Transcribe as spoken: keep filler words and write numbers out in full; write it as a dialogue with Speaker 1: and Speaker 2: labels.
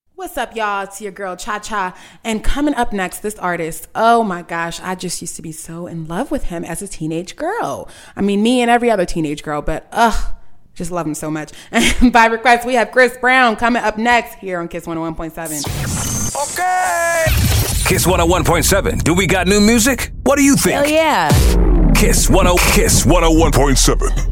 Speaker 1: What's up, y'all? It's your girl, Cha Cha. And coming up next, this artist, oh my gosh, I just used to be so in love with him as a teenage girl. I mean, me and every other teenage girl, but ugh, just love him so much. And by request, we have Chris Brown coming up next here on Kiss one oh one point seven.
Speaker 2: Okay. Kiss one oh one point seven. Do we got new music? What do you think?
Speaker 3: Hell yeah.
Speaker 2: Kiss one oh Kiss one oh one point seven.